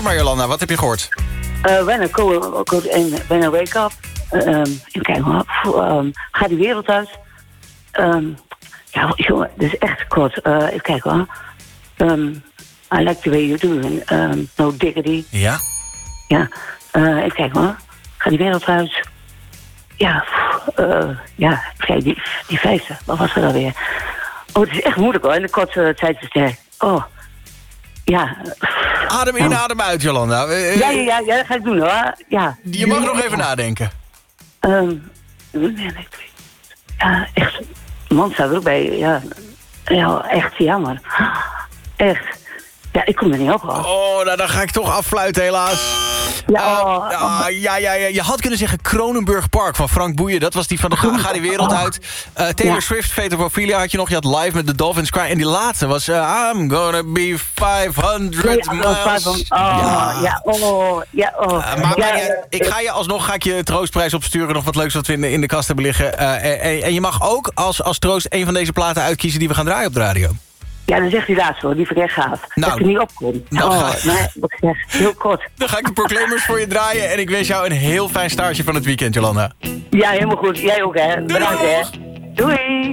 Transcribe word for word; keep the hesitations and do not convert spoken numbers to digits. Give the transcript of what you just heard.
maar, Jolanda. Wat heb je gehoord? Uh, when I go, go en when I wake up. Uh, um, even kijken hoor. Um, ga die wereld uit. Um, ja, jongen, dit is echt kort. Uh, even kijken hoor. Um, I like the way you do. Um, no diggity. Ja. Ja. Uh, even kijken hoor. Ga die wereld uit. Ja, uh, ja, kijk, die, die vijfde. Wat was er alweer? Oh, het is echt moeilijk hoor. In de korte tijd is het. Oh. Ja. Adem in, adem uit, Jolanda. Uh, ja, ja, ja, ja, dat ga ik doen hoor. Ja. Je mag nog even nadenken. Um, ja, echt. Man staat er ook bij. Ja, ja echt jammer. Echt. Ja, ik kom er niet op hoor. Oh, nou, dan ga ik toch affluiten helaas. Ja, uh, oh, uh, ja, ja, ja, je had kunnen zeggen Kronenburg Park van Frank Boeien. Dat was die van de Ga, ga die wereld uit. Uh, Taylor ja. Swift, Fate of Ophelia had je nog. Je had live met de Dolphins Cry. En die laatste was uh, I'm gonna be vijfhonderd ja, miles. Oh, ja, ja, oh, ja, oh. Uh, maar ja, ja, ik ga je alsnog ga ik je troostprijs opsturen. Nog wat leuks wat we in de, in de kast hebben liggen. Uh, en, en je mag ook als, als troost een van deze platen uitkiezen die we gaan draaien op de radio. Ja, dan zegt hij laatst hoor, die vind ik echt gaaf. Nou, dat je niet opkomt. Nou, oh, ga... nee, wat ik zeg, heel kort. Dan ga ik de Proclaimers voor je draaien. En ik wens jou een heel fijn startje van het weekend, Jolanda. Ja, helemaal goed. Jij ook, hè. Bedankt, hè. Doei!